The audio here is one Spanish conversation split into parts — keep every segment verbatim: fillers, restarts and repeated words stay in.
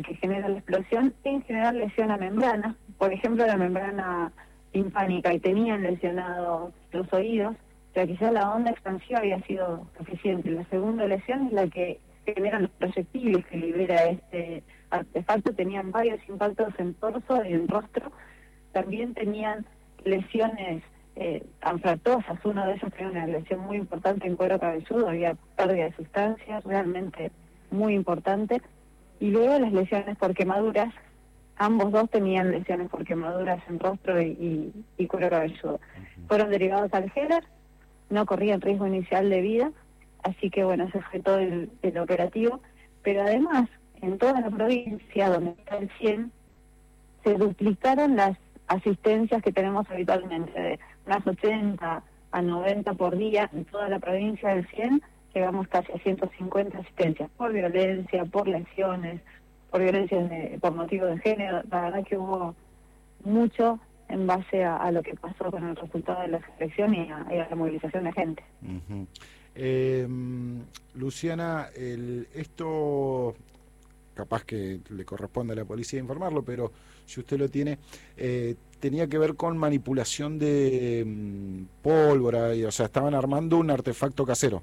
que genera la explosión, en general lesiona membranas, por ejemplo la membrana timpánica, y tenían lesionados los oídos, o sea quizá la onda expansiva había sido suficiente. La segunda lesión es la que generan los proyectiles que libera este artefacto. Tenían varios impactos en torso y en rostro, también tenían lesiones eh, anfractuosas. Uno de ellos tenía una lesión muy importante en cuero cabelludo, había pérdida de sustancias realmente muy importante, y luego las lesiones por quemaduras. Ambos dos tenían lesiones por quemaduras en rostro y, y, y cuero cabelludo. Uh-huh. Fueron derivados al Heller, no corrían riesgo inicial de vida, así que bueno, ese fue todo el, el operativo. Pero además, en toda la provincia donde está el cien, se duplicaron las asistencias que tenemos habitualmente, de unas ochenta a noventa por día en toda la provincia del cien, llegamos casi a ciento cincuenta asistencias, por violencia, por lesiones, por violencia de, por motivo de género. La verdad que hubo mucho en base a, a lo que pasó con el resultado de la selección y a, y a la movilización de gente. Uh-huh. eh, Luciana, el, esto capaz que le corresponde a la policía informarlo, pero si usted lo tiene, eh, tenía que ver con manipulación de um, pólvora, y, o sea, estaban armando un artefacto casero.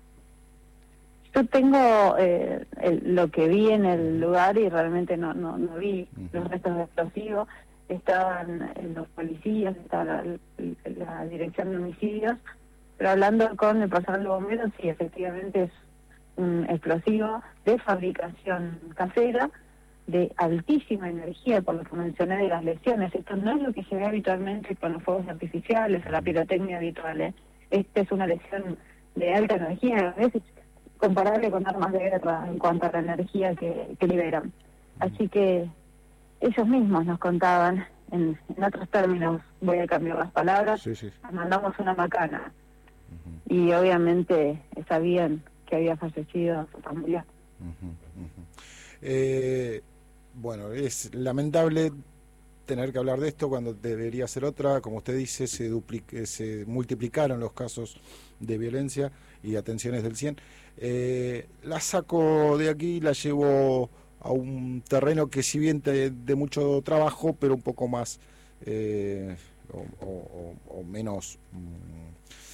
Yo tengo eh, el, lo que vi en el lugar y realmente no no, no vi uh-huh. los restos de explosivos. Estaban eh, los policías, estaba la, la dirección de homicidios, pero hablando con el personal de bomberos, sí, efectivamente es un explosivo de fabricación casera, de altísima energía, por lo que mencioné de las lesiones. Esto no es lo que se ve habitualmente con los fuegos artificiales o la pirotecnia habitual, ¿eh? Esta es una lesión de alta energía, a veces comparable con armas de guerra en cuanto a la energía que, que liberan. Así que ellos mismos nos contaban, en, en otros términos, voy a cambiar las palabras, sí, sí. Nos mandamos una macana. Uh-huh. Y obviamente sabían que había fallecido su familia. Uh-huh, uh-huh. Eh, bueno, es lamentable tener que hablar de esto cuando debería ser otra. Como usted dice, se, duplique, se multiplicaron los casos de violencia y atenciones del cien. Eh, la saco de aquí, la llevo a un terreno que si bien de, de mucho trabajo, pero un poco más eh, o, o, o menos mm,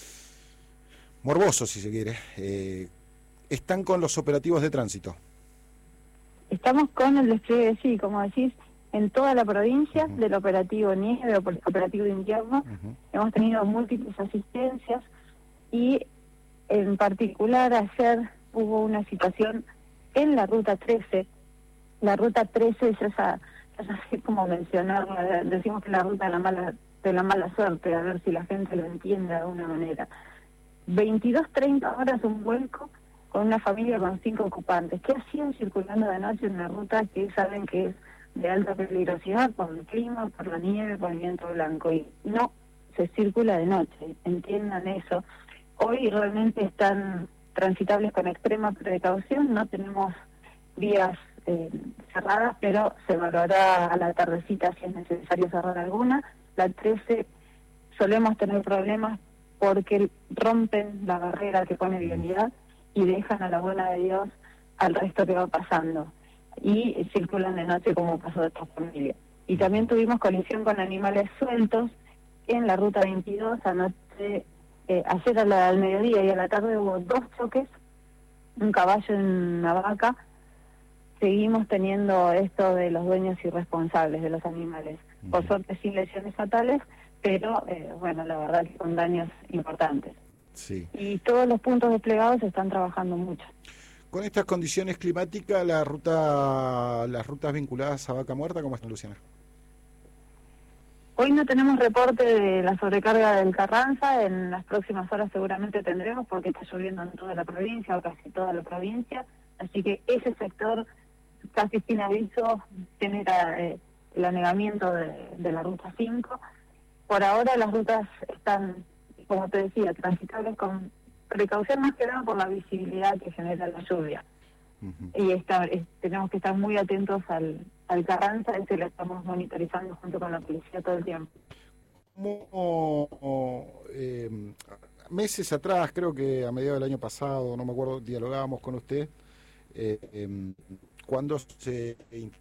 morboso, si se quiere. Eh, están con los operativos de tránsito. Estamos con el despliegue, sí, como decís, en toda la provincia, uh-huh. del operativo nieve, operativo de invierno. Uh-huh. Hemos tenido múltiples asistencias y en particular ayer hubo una situación en la ruta trece. La ruta trece es esa, esa es como mencionarla, decimos que la ruta de la mala de la mala suerte, a ver si la gente lo entiende de alguna manera. veintidós treinta horas un vuelco con una familia con cinco ocupantes que hacían circulando de noche en una ruta que saben que es de alta peligrosidad por el clima, por la nieve, por el viento blanco, y no se circula de noche, entiendan eso. Hoy realmente están transitables con extrema precaución, no tenemos vías eh, cerradas, pero se valorará a la tardecita si es necesario cerrar alguna. La trece solemos tener problemas porque rompen la barrera que pone vialidad y dejan a la buena de Dios al resto que va pasando, y circulan de noche como pasó de esta familia. Y también tuvimos colisión con animales sueltos en la ruta veintidós, anoche, eh, ayer a la, al mediodía y a la tarde hubo dos choques, un caballo y una vaca. Seguimos teniendo esto de los dueños irresponsables de los animales, por suerte sin lesiones fatales, pero eh, bueno, la verdad que con daños importantes. Sí. Y todos los puntos desplegados están trabajando mucho. Con estas condiciones climáticas, la ruta, las rutas vinculadas a Vaca Muerta, ¿cómo están, Luciana? Hoy no tenemos reporte de la sobrecarga del Carranza, en las próximas horas seguramente tendremos, porque está lloviendo en toda la provincia, o casi toda la provincia, así que ese sector, casi sin aviso, genera eh, el anegamiento de, de la ruta cinco. Por ahora las rutas están, como te decía, transitables con precaución, más que nada por la visibilidad que genera la lluvia. Uh-huh. Y está, es, tenemos que estar muy atentos al, al Carranza, ese lo estamos monitorizando junto con la policía todo el tiempo. Como eh, meses atrás, creo que a mediados del año pasado, no me acuerdo, dialogábamos con usted, eh, eh, cuando se